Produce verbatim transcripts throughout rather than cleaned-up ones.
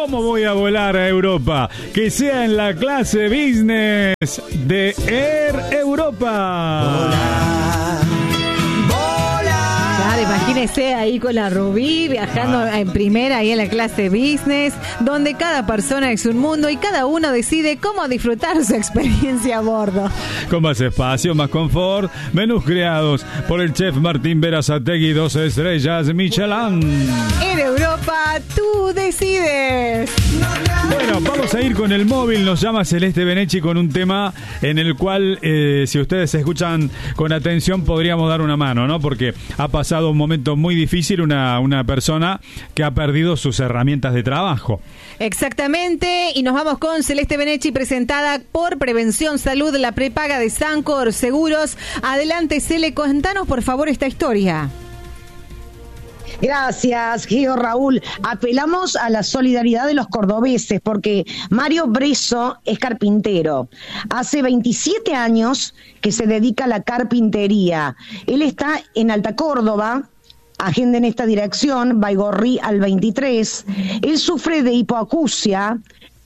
¿Cómo voy a volar a Europa? Que sea en la clase business de Air Europa. Claro, imagínese ahí con la Rubí viajando ah. en primera ahí en la clase business, donde cada persona es un mundo y cada uno decide cómo disfrutar su experiencia a bordo. Con más espacio, más confort, menús creados por el chef Martín Berazategui, dos estrellas Michelin. En Europa, tú decides. Bueno, vamos a ir con el móvil. Nos llama Celeste Benechi con un tema en el cual, eh, si ustedes escuchan con atención, podríamos dar una mano, ¿no? Porque ha pasado un momento muy difícil una, una persona que ha perdido sus herramientas de trabajo. Exactamente, y nos vamos con Celeste Benechi, presentada por Prevención Salud, la prepaga de Sancor Seguros. Adelante, Cele, contanos por favor esta historia. Gracias, Geo, Raúl. Apelamos a la solidaridad de los cordobeses porque Mario Bresso es carpintero. Hace veintisiete años que se dedica a la carpintería. Él está en Alta Córdoba. Agenda en esta dirección, Baigorri al veintitrés. Él sufre de hipoacusia.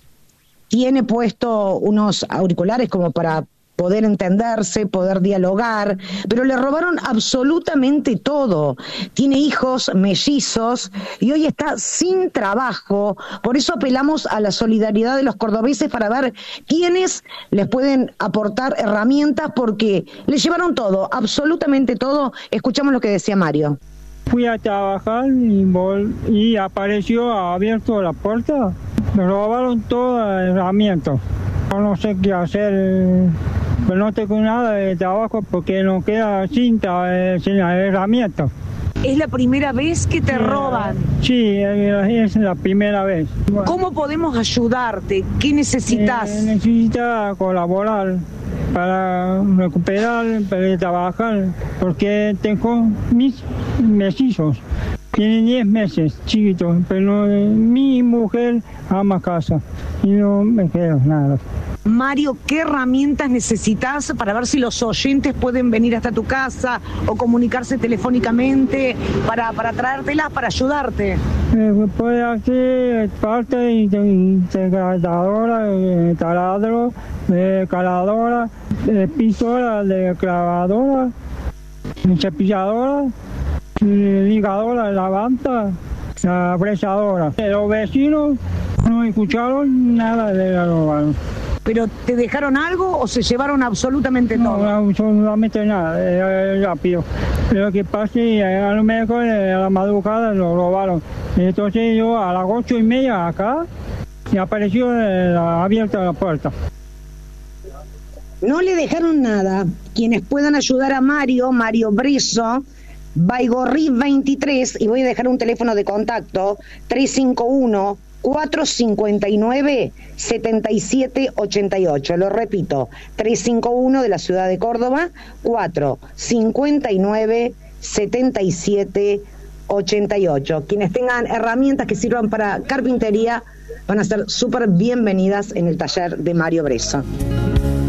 Tiene puesto unos auriculares como para poder entenderse, poder dialogar, pero le robaron absolutamente todo. Tiene hijos mellizos y hoy está sin trabajo. Por eso apelamos a la solidaridad de los cordobeses para ver quiénes les pueden aportar herramientas, porque le llevaron todo, absolutamente todo. Escuchamos lo que decía Mario. Fui a trabajar y, vol- y apareció abierto la puerta. Me robaron todas las herramientas. No sé qué hacer. Pero no tengo nada de trabajo porque no queda cinta, eh, sin la herramienta. ¿Es la primera vez que te roban? Sí, es la primera vez. ¿Cómo podemos ayudarte? ¿Qué necesitas? Eh, necesito colaborar para recuperar, para trabajar, porque tengo mis mellizos. Tienen diez meses, chiquitos, pero eh, mi mujer ama casa y no me queda nada. Mario, ¿qué herramientas necesitas para ver si los oyentes pueden venir hasta tu casa o comunicarse telefónicamente para, para traértelas, para ayudarte? Eh, puede hacer parte de integradora, de taladro, de caladora, de pisola, de clavadora, de cepilladora, de ligadora, de lavanta, la bresadora. Los vecinos no escucharon nada de la robaron. ¿Pero te dejaron algo o se llevaron absolutamente todo? No, absolutamente nada, eh, rápido. Lo que pasa es que a lo mejor a la madrugada lo robaron. Entonces yo a las ocho y media acá y apareció eh, abierta la puerta. No le dejaron nada. Quienes puedan ayudar a Mario, Mario Bresso, Baigorri veintitrés, y voy a dejar un teléfono de contacto, tres cinco uno, cuatro cinco nueve, siete siete ocho ocho. Lo repito, tres cinco uno de la ciudad de Córdoba, cuatro cinco nueve, siete siete ocho ocho. Quienes tengan herramientas que sirvan para carpintería van a ser súper bienvenidas en el taller de Mario Bresso.